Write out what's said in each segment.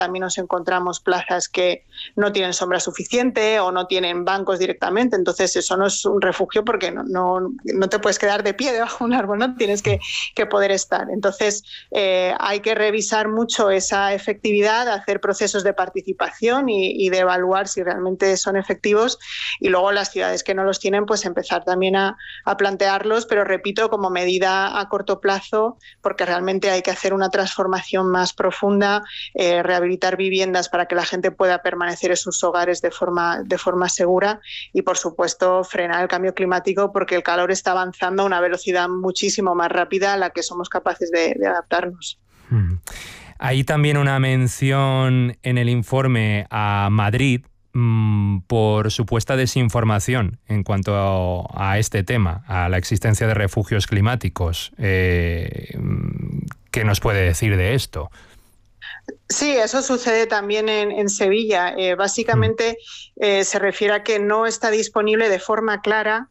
también nos encontramos plazas que no tienen sombra suficiente o no tienen bancos directamente, entonces eso no es un refugio porque no te puedes quedar de pie debajo de un árbol, ¿no? Tienes que poder estar. Entonces hay que revisar mucho esa efectividad, hacer procesos de participación y de evaluar si realmente son efectivos, y luego las ciudades que no los tienen, pues empezar también a plantearlos, pero repito, como medida a corto plazo, porque realmente hay que hacer una transformación más profunda, rehabilitar viviendas para que la gente pueda permanecer en sus hogares de forma segura y, por supuesto, frenar el cambio climático, porque el calor está avanzando a una velocidad muchísimo más rápida a la que somos capaces de adaptarnos. Hay también una mención en el informe a Madrid por supuesta desinformación en cuanto a este tema, a la existencia de refugios climáticos. ¿Qué nos puede decir de esto? Sí, eso sucede también en Sevilla. Básicamente se refiere a que no está disponible de forma clara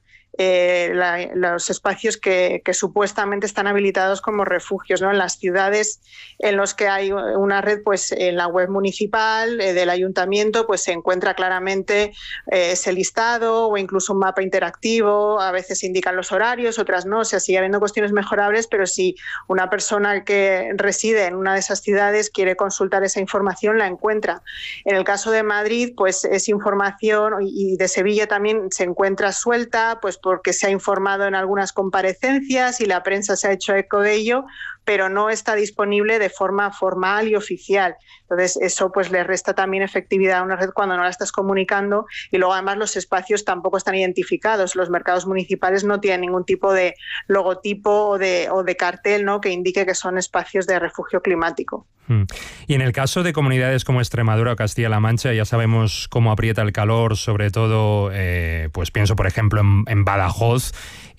los espacios que supuestamente están habilitados como refugios, ¿no? En las ciudades en los que hay una red, pues en la web municipal del ayuntamiento pues se encuentra claramente ese listado o incluso un mapa interactivo. A veces se indican los horarios, otras no. O sea, sigue habiendo cuestiones mejorables, pero si una persona que reside en una de esas ciudades quiere consultar esa información, la encuentra. En el caso de Madrid, pues es información, y de Sevilla también se encuentra suelta, pues porque se ha informado en algunas comparecencias y la prensa se ha hecho eco de ello, pero no está disponible de forma formal y oficial. Entonces eso pues le resta también efectividad a una red cuando no la estás comunicando, y luego además los espacios tampoco están identificados. Los mercados municipales no tienen ningún tipo de logotipo o de cartel, ¿no?, que indique que son espacios de refugio climático. Y en el caso de comunidades como Extremadura o Castilla-La Mancha, ya sabemos cómo aprieta el calor, sobre todo, pues pienso por ejemplo en Badajoz.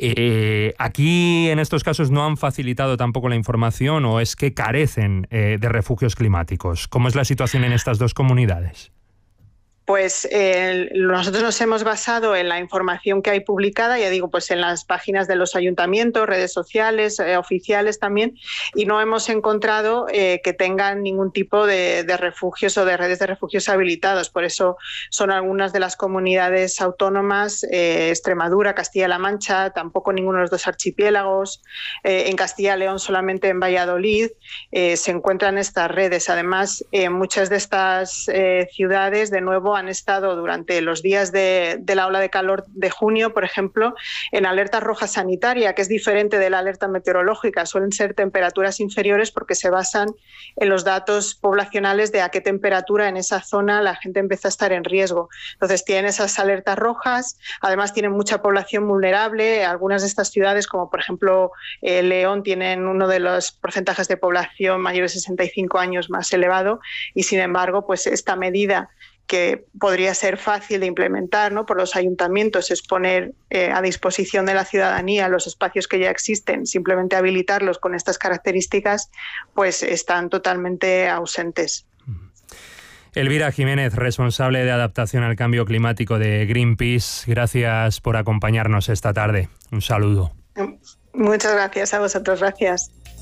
¿Aquí en estos casos no han facilitado tampoco la información, o es que carecen de refugios climáticos? ¿Cómo es la situación en estas dos comunidades? Pues nosotros nos hemos basado en la información que hay publicada, ya digo, pues en las páginas de los ayuntamientos, redes sociales, oficiales también, y no hemos encontrado que tengan ningún tipo de refugios o de redes de refugios habilitados. Por eso son algunas de las comunidades autónomas, Extremadura, Castilla-La Mancha, tampoco ninguno de los dos archipiélagos, en Castilla y León solamente en Valladolid se encuentran estas redes. Además, muchas de estas ciudades, de nuevo, han estado durante los días de la ola de calor de junio, por ejemplo, en alerta roja sanitaria, que es diferente de la alerta meteorológica. Suelen ser temperaturas inferiores porque se basan en los datos poblacionales de a qué temperatura en esa zona la gente empieza a estar en riesgo. Entonces tienen esas alertas rojas, además tienen mucha población vulnerable. Algunas de estas ciudades, como por ejemplo León, tienen uno de los porcentajes de población mayor de 65 años más elevado, y sin embargo, pues esta medida, que podría ser fácil de implementar, ¿no?, por los ayuntamientos, es poner a disposición de la ciudadanía los espacios que ya existen, simplemente habilitarlos con estas características, pues están totalmente ausentes. Elvira Jiménez, responsable de adaptación al cambio climático de Greenpeace, gracias por acompañarnos esta tarde. Un saludo. Muchas gracias a vosotros, gracias.